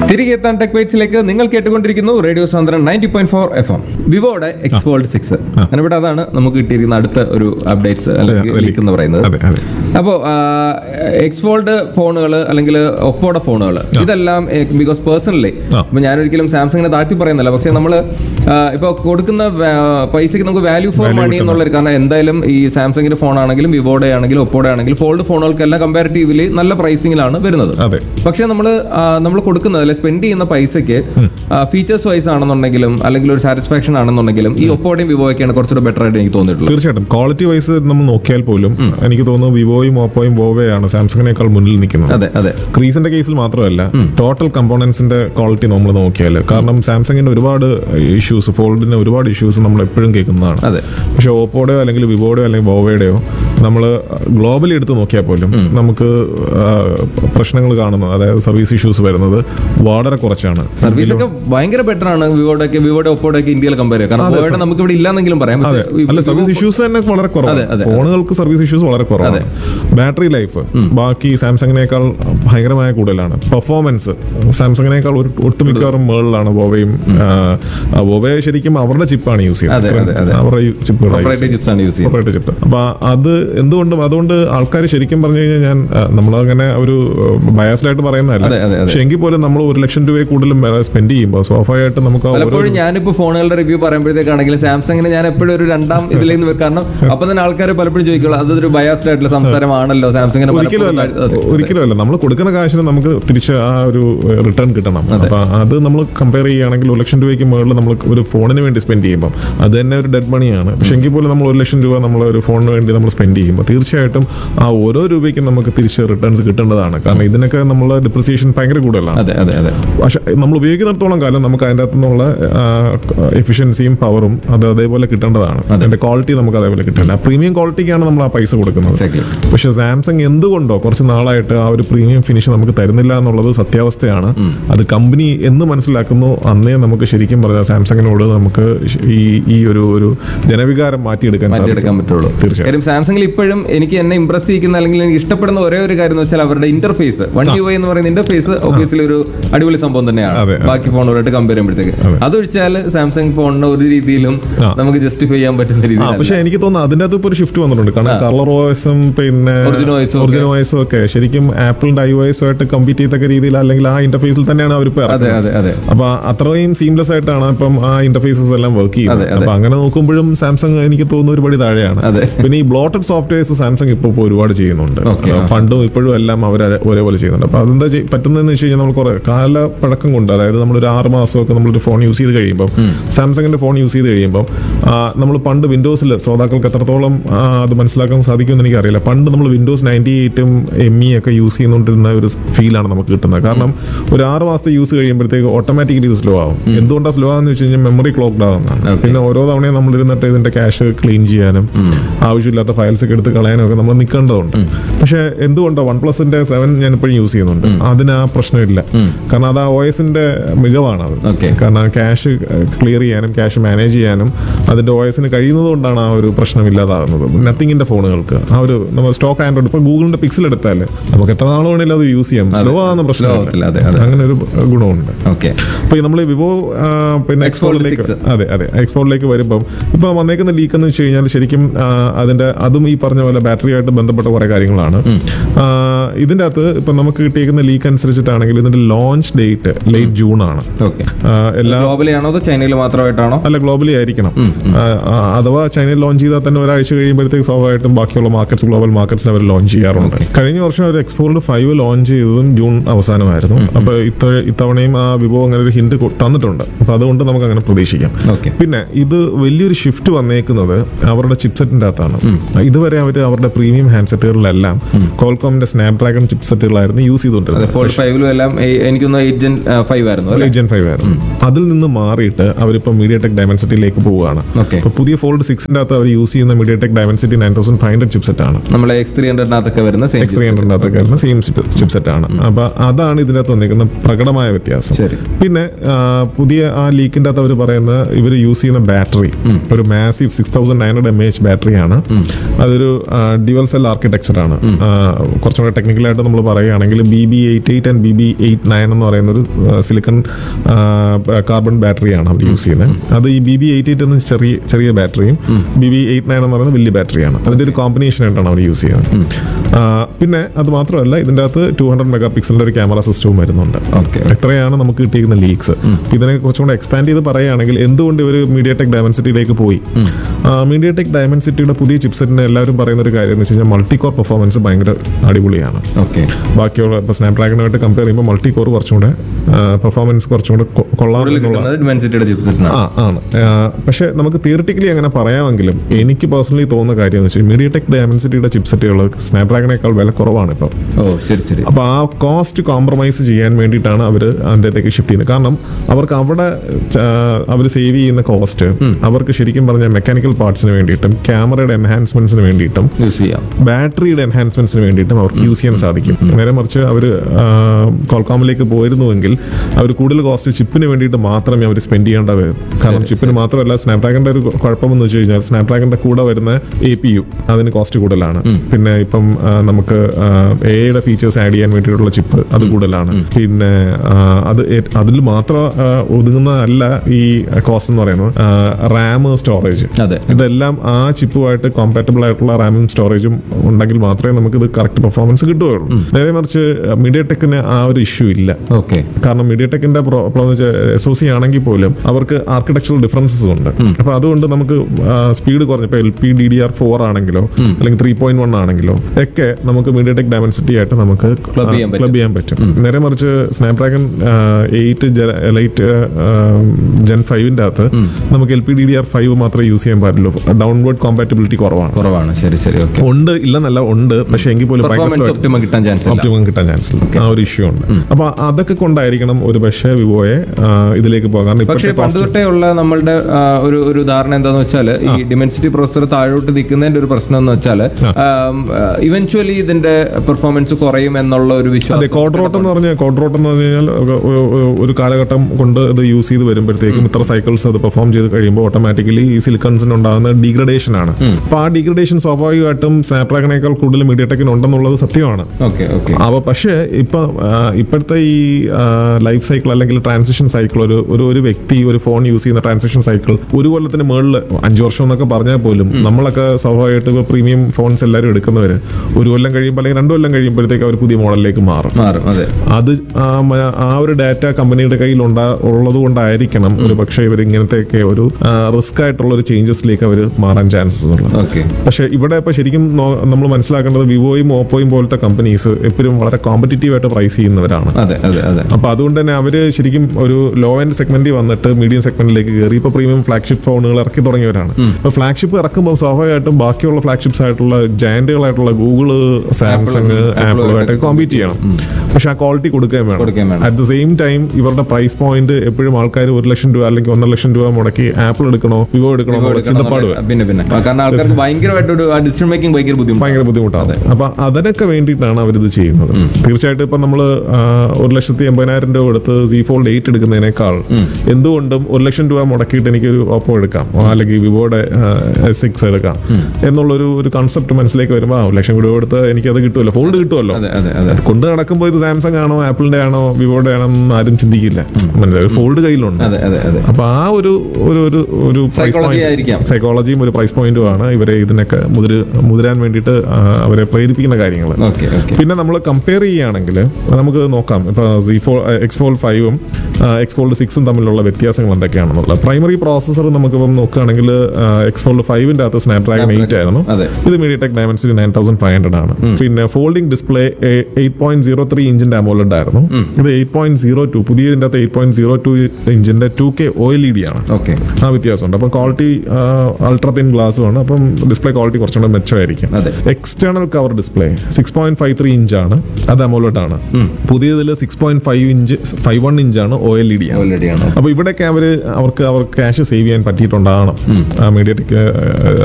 തിരികെ എത്താൻ ടെക് ബൈറ്റ്സിലേക്ക് നിങ്ങൾ കേട്ടുകൊണ്ടിരിക്കുന്നു റേഡിയോ സാന്ദ്രൻ 90.4 FM. വിവോയുടെ എക്സ് ഫോൾഡ് 6 ഇവിടെ അതാണ് നമുക്ക് കിട്ടിയിരിക്കുന്ന അടുത്ത ഒരു അപ്ഡേറ്റ്സ് അല്ലെങ്കിൽ ലീക്ക് എന്ന് പറയുന്നത്. അപ്പോൾ എക്സ് ഫോൾഡ് ഫോണുകൾ അല്ലെങ്കിൽ ഒപ്പോയുടെ ഫോണുകൾ ഇതെല്ലാം ബിക്കോസ് പേഴ്സണലി ഇപ്പൊ ഞാനൊരിക്കലും സാംസങ്ങിനെ താഴ്ത്തി പറയുന്നില്ല, പക്ഷെ നമ്മൾ ഇപ്പോൾ കൊടുക്കുന്ന പൈസക്ക് നമുക്ക് വാല്യൂ ഫോർ മണി എന്നുള്ളൊരു, കാരണം എന്തായാലും ഈ സാംസങ്ങിന്റെ ഫോൺ ആണെങ്കിലും വിവോയുടെ ആണെങ്കിലും ഒപ്പോയുടെ ആണെങ്കിലും ഫോൾഡ് ഫോണുകൾക്കെല്ലാം കമ്പാരിറ്റീവ്ലി നല്ല പ്രൈസിങ്ങിലാണ് വരുന്നത്. പക്ഷെ നമ്മൾ കൊടുക്കുന്നത് അല്ലെ സ്പെൻഡ് ചെയ്യുന്ന പൈസക്ക് ഫീച്ചേഴ്സ് വൈസ് ആണെന്നുണ്ടെങ്കിലും അല്ലെങ്കിൽ ഒരു സാറ്റിസ്ഫാക്ഷൻ ആണെന്നുണ്ടെങ്കിലും ഈ ഒപ്പോയുടെയും വിവോയൊക്കെയാണ് കുറച്ചുകൂടെ ബെറ്റർ ആയിട്ട് എനിക്ക് തോന്നിയിട്ടുള്ളത്. തീർച്ചയായിട്ടും ക്വാളിറ്റി വൈസ് നമ്മൾ നോക്കിയാൽ പോലും എനിക്ക് തോന്നുന്നു വിവോയും ഓപ്പോയും വോവയാണ് സാംസങ്ങിനേക്കാൾ മുന്നിൽ നിൽക്കുന്നത്. അതെ ക്രീസിന്റെ കേസിൽ മാത്രമല്ല, ടോട്ടൽ കമ്പോണൻസിന്റെ ക്വാളിറ്റി നമ്മൾ നോക്കിയാൽ, കാരണം സാംസങ്ങിന്റെ ഒരുപാട് ഇഷ്യൂസ്, ഫോൾഡിന് ഒരുപാട് ഇഷ്യൂസ് നമ്മൾ എപ്പോഴും കേൾക്കുന്നതാണ്. പക്ഷെ ഓപ്പോയുടെയോ അല്ലെങ്കിൽ വിവോയുടെയോ അല്ലെങ്കിൽ വോവയുടെയോ നമ്മൾ ഗ്ലോബലി എടുത്ത് നോക്കിയാൽ പോലും നമുക്ക് പ്രശ്നങ്ങൾ കാണുന്നത്, അതായത് സർവീസ് ഇഷ്യൂസ് വരുന്നത് വളരെ കുറച്ചാണ്. സർവീസ് ഒക്കെ ഭയങ്കര ബെറ്റർ ആണ് വിവോയുടെ ഒപ്പോയുടെ ഇന്ത്യയിൽ കമ്പയർ ചെയ്യാം. കാരണം വോവയുടെ നമുക്ക് ഇവിടെ ഇല്ലാന്നെങ്കിലും പറയാം. അല്ല, സർവീസ് ഇഷ്യൂസ് തന്നെ വളരെ കുറവാണ്. ഫോണുകൾക്ക് സർവീസ് ഇഷ്യൂസ് വളരെ കുറവാണ്. ബാറ്ററി ലൈഫ് ബാക്കി സാംസങ്ങിനേക്കാൾ ഭയങ്കരമായ കൂടുതലാണ്. പെർഫോമൻസ് സാംസങ്ങിനേക്കാൾ ഒട്ടുമിക്കവാറും മുകളിലാണ് വോവയും. വോവയെ ശരിക്കും അവരുടെ ചിപ്പാണ് യൂസ് ചെയ്യുന്നത്, അവരുടെ ചിപ്പ്. അപ്പൊ അത് എന്തുകൊണ്ടും അതുകൊണ്ട് ആൾക്കാർ ശരിക്കും പറഞ്ഞു കഴിഞ്ഞാൽ, ഞാൻ നമ്മളങ്ങനെ ഒരു ബയാസ്ഡായിട്ട് പറയുന്നതല്ല, പക്ഷെ എങ്കിൽ പോലും നമ്മൾ 1 ലക്ഷം രൂപയെ കൂടുതലും സ്പെൻഡ് ചെയ്യുമ്പോൾ സ്വാഭാവികമായിട്ട് നമുക്ക് പലപ്പോഴും ഞാനിപ്പോ ഫോണുകളുടെ റിവ്യൂ പറയുമ്പോഴത്തേക്കാണെങ്കിൽ സാംസങ്ങിന് ഞാൻ എപ്പോഴും ഒരു രണ്ടാം ഇതിലേക്ക് വെക്കാരണം. അപ്പൊ തന്നെ ആൾക്കാർ പലപ്പോഴും ചോദിക്കുള്ളൂ അതൊരു ബയാസ്ഡ് ആയിട്ടുള്ള സംസാരമാണല്ലോ സാംസങ്ങിന്. ഒരിക്കലുമല്ല, നമ്മൾ കൊടുക്കുന്ന കാശിന് നമുക്ക് തിരിച്ച് ആ ഒരു റിട്ടേൺ കിട്ടണം. അപ്പൊ അത് നമ്മൾ കമ്പയർ ചെയ്യുകയാണെങ്കിൽ 1 ലക്ഷം രൂപയ്ക്ക് മുകളിൽ നമ്മൾ ഒരു ഫോണിന് വേണ്ടി സ്പെൻഡ് ചെയ്യുമ്പോൾ അത് തന്നെ ഒരു ഡെഡ് മണിയാണ്. പക്ഷെ എങ്കിൽ പോലും നമ്മൾ 1 ലക്ഷം രൂപ നമ്മൾ ഒരു ഫോണിന് വേണ്ടി നമ്മൾ സ്പെൻഡ് ചെയ്യുമ്പോൾ തീർച്ചയായിട്ടും ആ ഓരോ രൂപയ്ക്കും നമുക്ക് തിരിച്ച് റിട്ടേൺസ് കിട്ടേണ്ടതാണ്. കാരണം ഇതിനൊക്കെ നമ്മൾ ഡിപ്രിസിയേഷൻ ഭയങ്കര കൂടുതലാണ്. പക്ഷെ നമ്മൾ ഉപയോഗിക്കുന്നിടത്തോളം കാലം നമുക്ക് അതിൻ്റെ അകത്തുനിന്നുള്ള എഫിഷ്യൻസിയും പവറും അത് അതേപോലെ കിട്ടേണ്ടതാണ്. അതിന്റെ ക്വാളിറ്റി നമുക്ക് അതേപോലെ കിട്ടേണ്ടത്. ആ പ്രീമിയം ക്വാളിറ്റിക്കാണ് നമ്മൾ ആ പൈസ കൊടുക്കുന്നത്. പക്ഷെ സാംസങ് എന്തുകൊണ്ടോ കുറച്ച് നാളായിട്ട് ആ ഒരു പ്രീമിയം ഫിനിഷ് നമുക്ക് തരുന്നില്ല എന്നുള്ളത് സത്യാവസ്ഥയാണ്. അത് കമ്പനി എന്ന് മനസ്സിലാക്കുന്നു അന്നേ നമുക്ക് ശരിക്കും പറഞ്ഞാൽ സാംസങ്ങിനോട് നമുക്ക് ഈ ഒരു ജനവികാരം മാറ്റിയെടുക്കാൻ പറ്റുള്ളൂ. തീർച്ചയായും സാംസങ്ങിൽ ഇപ്പോഴും എനിക്ക് എന്നെ ഇംപ്രസ് ചെയ്യുന്ന അല്ലെങ്കിൽ എനിക്ക് ഇഷ്ടപ്പെടുന്ന ഒരേ ഒരു കാര്യം എന്ന് വെച്ചാൽ അവരുടെ ഇന്റർഫേസ്, One UI എന്ന് പറയുന്ന ഇന്റർഫേസ് ഒബ്വിയസ്ലി ഒരു അടിപൊളി സംഭവം തന്നെയാണ് ബാക്കി ഫോണുകളായിട്ട് കമ്പയർ ചെയ്യുമ്പോഴത്തേക്ക്. അതൊഴിച്ചാൽ സാംസങ് ഫോണിന് ഒരു രീതിയിലും നമുക്ക് ജസ്റ്റിഫൈ ചെയ്യാൻ പറ്റുന്ന രീതിയിൽ. പക്ഷെ എനിക്ക് തോന്നുന്നു അതിന്റെ അകത്ത് ഇപ്പോൾ ഒരു ഷിഫ്റ്റ് വന്നിട്ടുണ്ട്. കാരണം കളർ OSഉം പിന്നെ ഒറിജിനൽ OSഉം ഒക്കെ ശരിക്കും ആപ്പിളിന്റെ iOS ആയിട്ട് കമ്പീറ്റ് ചെയ്തൊക്കെ രീതിയിൽ അല്ലെങ്കിൽ ആ ഇന്റർഫേസിൽ തന്നെയാണ് അവർ അപ്പൊ അത്രയും സീംലെസ് ആയിട്ടാണ് ഇപ്പം ആ ഇന്റർഫേസസ് എല്ലാം വർക്ക് ചെയ്യുന്നത്. അപ്പൊ അങ്ങനെ നോക്കുമ്പോഴും സാംസങ് എനിക്ക് തോന്നുന്നു ഒരുപടി താഴെയാണ്. പിന്നെ ഈ ബ്ലോട്ടഡ് സോഫ്റ്റ്വെയർസ് സാംസങ് ഇപ്പോൾ ഒരുപാട് ചെയ്യുന്നുണ്ട്. പണ്ടും ഇപ്പോഴും എല്ലാം അവർ ഒരേപോലെ ചെയ്യുന്നുണ്ട്. അപ്പൊ അതെന്താ പറ്റുന്നതെന്ന് വെച്ച് കഴിഞ്ഞാൽ നമ്മൾ കുറെ കാല പഴക്കം കൊണ്ട്, അതായത് നമ്മളൊരു 6 മാസമൊക്കെ നമ്മളൊരു ഫോൺ യൂസ് ചെയ്ത് കഴിയുമ്പോൾ, സാംസങ്ങിന്റെ ഫോൺ യൂസ് ചെയ്ത് കഴിയുമ്പോൾ, നമ്മൾ പണ്ട് വിൻഡോസിൽ ശ്രോതാക്കൾക്ക് എത്രത്തോളം അത് മനസ്സിലാക്കാൻ സാധിക്കുമെന്ന് എനിക്കറിയില്ല. പണ്ട് നമ്മൾ വിൻഡോസ് 98ഉം ME ഒക്കെ യൂസ് ചെയ്യുന്നുകൊണ്ടിരുന്ന ഒരു ഫീലാണ് നമുക്ക് കിട്ടുന്നത്. കാരണം ഒരു 6 മാസത്തെ യൂസ് കഴിയുമ്പോഴത്തേക്ക് ഓട്ടോമാറ്റിക്കലി ഇത് സ്ലോ ആവും. എന്തുകൊണ്ടാണ് സ്ലോ ആകുന്ന വെച്ച് കഴിഞ്ഞാൽ മെമ്മറി ക്ലോക്ക്ഡ് ആകുന്നതാണ്. പിന്നെ ഓരോ തവണയും നമ്മൾ ഇരുന്നിട്ട് ഇതിന്റെ ക്യാഷ് ക്ലീൻ ചെയ്യാനും ആവശ്യമില്ലാത്ത ഫയൽസ് ഒക്കെ എടുത്ത് കളയാനും ഒക്കെ നമ്മൾ നിൽക്കേണ്ടതുണ്ട്. പക്ഷെ എന്തുകൊണ്ടോ OnePlusന്റെ 7 ഞാൻ ഇപ്പോഴും യൂസ് ചെയ്യുന്നുണ്ട്. അതിന് ആ പ്രശ്നമില്ല. കാരണം അത് ആ OSന്റെ മികവാണ് അത്. കാരണം ക്യാഷ് ക്ലിയർ ചെയ്യാനും ക്യാഷ് മാനേജ് ചെയ്യാനും അതിന്റെ OSന് കഴിയുന്നത് കൊണ്ടാണ് ആ ഒരു പ്രശ്നം ഇല്ലാതാകുന്നത്. നത്തിങ്ങിന്റെ ഫോണുകൾക്ക് ആ ഒരു നമ്മൾ സ്റ്റോക്ക് ആൻഡ്രോയിഡ് ഇപ്പോൾ ഗൂഗിളിന്റെ പിക്സൽ എടുത്താൽ നമുക്ക് എത്ര നാൾ വേണമെങ്കിലും അത് യൂസ് ചെയ്യാം. സ്ലോ ആകുന്ന പ്രശ്നമില്ല. അങ്ങനെ ഒരു ഗുണമുണ്ട്. അപ്പൊ നമ്മൾ വിവോ പിന്നെ എക്സ്പോർട്ടിലേക്ക് വരുമ്പം ഇപ്പൊ വന്നേക്കുന്ന ലീക്ക് എന്ന് വെച്ച് കഴിഞ്ഞാൽ ശരിക്കും അതും ഈ പറഞ്ഞ പോലെ ബാറ്ററിയായിട്ട് ബന്ധപ്പെട്ട കുറെ കാര്യങ്ങളാണ്. ഇതിന്റെ അകത്ത് ഇപ്പൊ നമുക്ക് കിട്ടിയിരിക്കുന്ന ലീക്ക് അനുസരിച്ചിട്ടാണെങ്കിൽ ഇതിന്റെ ലോഞ്ച് ഡേറ്റ് ലേറ്റ് ജൂൺ ആണ്. ചൈനയിൽ മാത്രമായിട്ടാണോ? അല്ല, ഗ്ലോബലി ആയിരിക്കണം. അഥവാ ചൈനയിൽ ലോഞ്ച് ചെയ്താൽ തന്നെ ഒരാഴ്ച കഴിയുമ്പോഴത്തേക്ക് സ്വാഭാവികമായിട്ടും ബാക്കിയുള്ള മാർക്കറ്റ്സ്, ഗ്ലോബൽ മാർക്കറ്റ്സിന് അവർ ലോഞ്ച് ചെയ്യാറുണ്ട്. കഴിഞ്ഞ വർഷം ഒരു എക്സ്പോർട്ട് 5 ലോഞ്ച് ചെയ്തതും ജൂൺ അവസാനമായിരുന്നു. അപ്പൊ ഇത്തവണയും ആ വിവോ അങ്ങനെ ഒരു ഹിന്റ് തന്നിട്ടുണ്ട്. അപ്പൊ അതുകൊണ്ട് നമുക്ക് അങ്ങനെ പ്രതീക്ഷിക്കാം. പിന്നെ ഇത് വലിയൊരു ഷിഫ്റ്റ് വന്നേക്കുന്നത് അവരുടെ ചിപ്സെറ്റിന്റെ അകത്താണ്. ഇതുവരെ അവരുടെ പ്രീമിയം ഹാൻഡ്സെറ്റുകളിലെല്ലാം കോൾകോമിന്റെ സ്നാപ്ഡ്രാഗൺ ചിപ്സെറ്റുകളായിരുന്നു യൂസ് ചെയ്തുകൊണ്ടിരുന്നത്. അതിൽ നിന്ന് മാറിയിട്ട് അവരിപ്പോ മീഡിയടെക് ഡയമൻസിറ്റിയിലേക്ക് പോവുകയാണ്. പുതിയ ഫോൾഡ് 6ന്റെ അകത്ത് അവർ യൂസ് ചെയ്യുന്ന മീഡിയടെക് ഡയമൻസിറ്റി 9500 ചിപ്സെറ്റ് ആണ്. നമ്മളെ X300 വരുന്ന സെയിം ചിപ്സെറ്റ് ആണ്. അപ്പൊ അതാണ് ഇതിനകത്ത് വന്നിരിക്കുന്ന പ്രകടമായ വ്യത്യാസം. പിന്നെ പുതിയ ആ ലീക്കിന്റെ അകത്ത് അവർ അവർ പറയുന്ന ഇവർ യൂസ് ചെയ്യുന്ന ബാറ്ററി ഒരു മാസീവ് 6900 mAh ബാറ്ററിയാണ്. അതൊരു ഡ്യുവൽ സെൽ ആർക്കിടെക്ചറാണ്. കുറച്ചുകൂടെ ടെക്നിക്കലായിട്ട് നമ്മൾ പറയുകയാണെങ്കിൽ BB88 ആൻഡ് BB89 എന്ന് പറയുന്ന ഒരു സിലിക്കൺ കാർബൺ ബാറ്ററിയാണ് അവർ യൂസ് ചെയ്യുന്നത്. അത് ഈ BB88 എന്ന ചെറിയ ബാറ്ററിയും BB89 എന്ന് പറയുന്നത് വലിയ ബാറ്ററിയാണ്. അതിന്റെ ഒരു കോമ്പിനേഷൻ ആയിട്ടാണ് അവർ യൂസ് ചെയ്യുന്നത്. പിന്നെ അത് മാത്രമല്ല ഇതിൻ്റെ അകത്ത് 200 മെഗാപിക്സലിന്റെ ഒരു ക്യാമറ സിസ്റ്റവും വരുന്നുണ്ട്. എത്രയാണ് നമുക്ക് കിട്ടിയിരിക്കുന്ന ലീക്സ്. ഇതിനെ കുറച്ചും കൂടെ എക്സ്പാൻഡ് ചെയ്ത് പറയുകയാണെങ്കിൽ എന്തുകൊണ്ട് ഇവർ മീഡിയാടെക് ഡയമൻസിറ്റിയിലേക്ക് പോയി. മീഡിയാടെക് ഡയമൻസിറ്റിയുടെ പുതിയ ചിപ്സെറ്റിന് എല്ലാവരും പറയുന്ന ഒരു കാര്യം എന്ന് വെച്ച് കഴിഞ്ഞാൽ മൾട്ടി കോർ പെർഫോമൻസ് ഭയങ്കര അടിപൊളിയാണ്. ബാക്കിയുള്ള ഇപ്പോൾ സ്നാപ്ഡ്രാഗണുമായിട്ട് കമ്പയർ ചെയ്യുമ്പോൾ മൾട്ടി കോർ കുറച്ചും കൂടെ പെർഫോമൻസ് കുറച്ചും കൂടെ ആണ്. പക്ഷെ നമുക്ക് തിയറിറ്റിക്കലി അങ്ങനെ പറയാമെങ്കിലും എനിക്ക് പേഴ്സണലി തോന്നുന്ന കാര്യം എന്ന് വെച്ചാൽ മീഡിയാടെക് ഡയമൻസിറ്റിയുടെ ചിപ്സെറ്റുകൾ സ്നാപ്ഡ്രാഗണേക്കാൾ വില കുറവാണ് ഇപ്പോൾ. അപ്പൊ ആ കോസ്റ്റ് കോംപ്രമൈസ് ചെയ്യാൻ വേണ്ടിയിട്ടാണ് അവർ അതിലേക്ക് ഷിഫ്റ്റ് ചെയ്യുന്നത്. കാരണം അവർക്ക് അവിടെ അവർ സേവ് ചെയ്യുന്ന കോസ്റ്റ് അവർക്ക് ശരിക്കും പറഞ്ഞാൽ മെക്കാനിക്കൽ പാർട്സിന് വേണ്ടിയിട്ടും ക്യാമറയുടെ എൻഹാൻസ്മെന്റ്സിന് വേണ്ടിയിട്ടും ബാറ്ററിയുടെ എൻഹാൻസ്മെന്റ്സിന് വേണ്ടിയിട്ടും അവർക്ക് യൂസ് ചെയ്യാൻ സാധിക്കും. നേരെ മറിച്ച് അവർ കോൾകോമിലേക്ക് പോയിരുന്നുവെങ്കിൽ അവർ കൂടുതൽ കോസ്റ്റ് ചിപ്പിന് വേണ്ടിയിട്ട് മാത്രമേ അവർ സ്പെൻഡ് ചെയ്യേണ്ട വരും. കാരണം ചിപ്പിന് മാത്രമല്ല സ്നാപ്ഡ്രാഗണിന്റെ ഒരു കുഴപ്പമെന്ന് വെച്ച് കഴിഞ്ഞാൽ സ്നാപ്ഡ്രാഗണിന്റെ കൂടെ വരുന്ന APU അതിന് കോസ്റ്റ് കൂടുതലാണ്. പിന്നെ ഇപ്പം നമുക്ക് AI ഫീച്ചേഴ്സ് ആഡ് ചെയ്യാൻ വേണ്ടിയിട്ടുള്ള ചിപ്പ് അത് കൂടുതലാണ്. പിന്നെ അതിൽ മാത്രം ഒതുങ്ങുന്നതല്ല ഈ കോസ്റ്റ് എന്ന് പറയുന്നത്. റാം, സ്റ്റോറേജ്, ഇതെല്ലാം ആ ചിപ്പുമായിട്ട് കോമ്പാറ്റബിൾ ആയിട്ടുള്ള റാമും സ്റ്റോറേജും ഉണ്ടെങ്കിൽ മാത്രമേ നമുക്ക് ഇത് കറക്റ്റ് പെർഫോമൻസ് കിട്ടുകയുള്ളൂ. നേരെ മറിച്ച് മീഡിയാടെക്കിന് ആ ഒരു ഇഷ്യൂ ഇല്ല. കാരണം മീഡിയാടെക്കിന്റെ പ്രോബ്ലം എന്ന് വെച്ചാൽ SoC ആണെങ്കിൽ പോലും അവർക്ക് ആർക്കിടെക്ചറൽ ഡിഫറൻസസ് ഉണ്ട്. അപ്പൊ അതുകൊണ്ട് നമുക്ക് സ്പീഡ് കുറഞ്ഞപ്പോൾ LPDDR4 ആണെങ്കിലോ അല്ലെങ്കിൽ 3.1 ആണെങ്കിലോ ഒക്കെ നമുക്ക് മീഡിയാടെക് ഡയമൻസിറ്റി ആയിട്ട് നമുക്ക് ക്ലബ് ചെയ്യാൻ പറ്റും. നേരെ മറിച്ച് സ്നാപ്ഡ്രാഗൺ 8 Lite Gen 5ന്റെ അകത്ത് നമുക്ക് LPDDR5 മാത്രമേ യൂസ് ചെയ്യാൻ പാടുള്ളൂ. ഡൗൺവേർഡ് കോമ്പാറ്റബിലിറ്റി കുറവാണ്. ഉണ്ട് ഇല്ലെന്നല്ല, ഉണ്ട്. പക്ഷെ എങ്കിൽ പോലും ഒപ്റ്റിമം കിട്ടാൻ ചാൻസ് ഇല്ല. ആ ഒരു ഇഷ്യൂ ഉണ്ട്. അപ്പൊ അതൊക്കെ കൊണ്ടായിരിക്കണം ഒരു പക്ഷേ വിവോയെ ഇതിലേക്ക് പോകാൻ. പക്ഷേ പണ്ട് തൊട്ടേ ഉള്ള നമ്മളുടെ ഒരു ധാരണ എന്താന്ന് വെച്ചാൽ ഈ ഡിമെൻസിറ്റി പ്രോസസർ താഴോട്ട് നിൽക്കുന്നതിന്റെ ഒരു പ്രശ്നം എന്ന് വെച്ചാൽ ഇവൻച്വലി ഇതിന്റെ പെർഫോമൻസ് കുറയും എന്നുള്ള ഒരു വിശ്വാസം. കോഡ്രോട്ട് എന്ന് പറഞ്ഞാൽ ഒരു കാലഘട്ടം കൊണ്ട് ഇത് യൂസ് ചെയ്ത് വരുമ്പോഴത്തേക്കും ഇത്ര സൈക്കിൾസ് അത് പെർഫോം ചെയ്ത് കഴിയുമ്പോൾ ഓട്ടോമാറ്റിക്കലി ഈ സിലിക്കൺസിന് ഉണ്ടാകുന്ന ഡീഗ്രഡേഷൻ ആണ്. അപ്പൊ ആ ഡീഗ്രഡേഷൻ സ്വാഭാവികമായിട്ടും സ്നാപ്ഡ്രാഗണേക്കാൾ കൂടുതൽ മീഡിയാടെക്കിന് ഉണ്ടെന്നുള്ളത് സത്യമാണ്. അപ്പൊ പക്ഷേ ഇപ്പോഴത്തെ ഈ ലൈഫ് സൈക്കിൾ അല്ലെങ്കിൽ ട്രാൻസിഷൻ സൈക്കിൾ ഒരു വ്യക്തി ഒരു ഫോൺ യൂസ് ചെയ്യുന്ന ട്രാൻസിഷൻ സൈക്കിൾ ഒരു കൊല്ലത്തിന് മുകളിൽ 5 വർഷം എന്നൊക്കെ പറഞ്ഞാൽ പോലും നമ്മളൊക്കെ സ്വാഭാവികമായിട്ട് ഇപ്പോൾ പ്രീമിയം ഫോൺസ് എല്ലാവരും എടുക്കുന്നവര് ഒരു കൊല്ലം കഴിയുമ്പോൾ അല്ലെങ്കിൽ 2 കൊല്ലം കഴിയുമ്പോഴത്തേക്ക് അവർ പുതിയ മോഡലിലേക്ക് മാറും. അത് ആ ഒരു ഡാറ്റ കമ്പനിയുടെ കയ്യിൽ ഉള്ളത് കൊണ്ടായിരിക്കണം ഒരു പക്ഷേ ഇവർ ഇങ്ങനത്തെയൊക്കെ ഒരു റിസ്ക് ആയിട്ടുള്ള ഒരു ചേഞ്ചസിലേക്ക് അവർ മാറാൻ ചാൻസസ് ഉള്ളത്. പക്ഷെ ഇവിടെ ഇപ്പൊ ശരിക്കും നമ്മൾ മനസ്സിലാക്കേണ്ടത് വിവോയും ഓപ്പോയും പോലത്തെ കമ്പനീസ് എപ്പോഴും വളരെ കോമ്പറ്റീറ്റീവ് ആയിട്ട് പ്രൈസ് ചെയ്യുന്നവരാണ്. അപ്പൊ അതുകൊണ്ട് തന്നെ അവര് ശരിക്കും ഒരു ലോ എൻഡ് സെഗ്മെന്റിൽ വന്നിട്ട് മീഡിയം സെഗ്മെന്റിലേക്ക് കയറി ഇപ്പൊ പ്രീമിയം ഫ്ലാഗ്ഷിപ്പ് ഫോണുകൾ ഇറക്കി തുടങ്ങിയവരാണ്. അപ്പൊ ഫ്ലാഗ്ഷിപ്പ് ഇറക്കുമ്പോൾ സ്വാഭാവികമായിട്ടും ബാക്കിയുള്ള ഫ്ലാഗ്ഷിപ്സ് ആയിട്ടുള്ള ജയന്റുകളായിട്ടുള്ള ഗൂഗിള്, സാംസങ്, ആപ്പിളുമായിട്ട് കോമ്പീറ്റ് ചെയ്യണം. പക്ഷെ ആ ക്വാളിറ്റി കൊടുക്കുകയും വേണം. അറ്റ് ദ സെയിം ടൈം ഇവരുടെ പ്രൈസ് പോയിന്റ് എപ്പോഴും ആൾക്കാർ 1 ലക്ഷം രൂപ അല്ലെങ്കിൽ 1.5 ലക്ഷം രൂപ മുടക്കി ആപ്പിൾ എടുക്കണോ വിവോ എടുക്കണോ ചിന്തപ്പാട് ഭയങ്കര ബുദ്ധിമുട്ടാണ്. അപ്പൊ അതിനൊക്കെ വേണ്ടിയിട്ടാണ് അവരിത് ചെയ്യുന്നത്. തീർച്ചയായിട്ടും ഇപ്പൊ നമ്മള് 1,80,000 രൂപ കൊടുത്ത് Z Fold 8 എടുക്കുന്നതിനേക്കാൾ എന്തുകൊണ്ടും 1 ലക്ഷം രൂപ മുടക്കിയിട്ട് എനിക്കൊരു ഓപ്പോ എടുക്കാം അല്ലെങ്കിൽ വിവോയുടെ S6 എടുക്കാം എന്നുള്ളൊരു കൺസെപ്റ്റ് മനസ്സിലേക്ക് വരുമ്പോൾ 1 ലക്ഷം രൂപ കൊടുത്ത് എനിക്കത് കിട്ടുമല്ലോ, ഫോൾഡ് കിട്ടുമല്ലോ. കൊണ്ട് നടക്കുമ്പോൾ ഇത് സാംസങ് ആണോ ആപ്പിളിന്റെ ആണോ വിവോയുടെ ആണോ എന്ന് ആരും ചിന്തിക്കില്ല. മനസ്സിലായി, ഫോൾഡ് കയ്യിലുണ്ട്. അപ്പൊ ആ ഒരു സൈക്കോളജിയും ഒരു പ്രൈസ് പോയിന്റുമാണ് ഇവരെ ഇതിനൊക്കെ മുതിരാൻ വേണ്ടിയിട്ട് അവരെ പ്രേരിപ്പിക്കുന്ന കാര്യങ്ങൾ. പിന്നെ നമ്മൾ കമ്പയർ ചെയ്യുകയാണെങ്കിൽ നമുക്ക് നോക്കാം ഇപ്പൊ X-Fold 5ഉം X-Fold 6ഉം തമ്മിലുള്ള വ്യത്യാസങ്ങൾ എന്തൊക്കെയാണെന്നുള്ളത്. പ്രൈമറി പ്രോസസർ നമുക്കിപ്പം നോക്കുകയാണെങ്കിൽ X-Fold 5ന്റെ അകത്ത് സ്നാപ്ഡ്രാഗൺ 8 ആയിരുന്നു. ഇത് മീഡിയാടെക് ഡയമൻസിറ്റി 9500 ആണ്. പിന്നെ ഫോൾഡിംഗ് ഡിസ്പ്ലേ 8.03 ഇഞ്ചിന്റെ AMOLED ആയിരുന്നു. ഇത് 8.02 പുതിയതിന്റെ അകത്ത് 8.02 ഇഞ്ചിന്റെ 2K OLED ആണ്. ആ വ്യത്യാസമുണ്ട്. അപ്പം ക്വാളിറ്റി അൾട്രാ തിൻ ഗ്ലാസ്സും ആണ്. അപ്പം ഡിസ്പ്ലേ ക്വാളിറ്റി കുറച്ചുകൂടെ മെച്ചമായിരിക്കും. എക്സ്റ്റേണൽ കവർ ഡിസ്പ്ലേ 6.53 ഇഞ്ചാണ്. അത് AMOLED ആണ്. പുതിയതിൽ 6.51 ഇഞ്ചാണ് OLED ആണ്. അപ്പൊ ഇവിടെയൊക്കെ അവർക്ക് ക്യാഷ് സേവ് ചെയ്യാൻ പറ്റിയിട്ടുണ്ടാകണം മീഡിയാടെക്